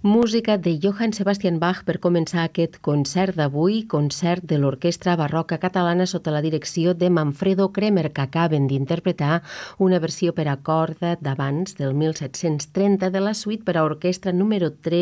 Música de Johann Sebastian Bach per començar aquest concert d'avui, concert de l'Orquestra Barroca Catalana sota la direcció de Manfredo Kremer, que acaben d'interpretar una versió per a corda d'abans del 1730 de la suite per a orquestra número 3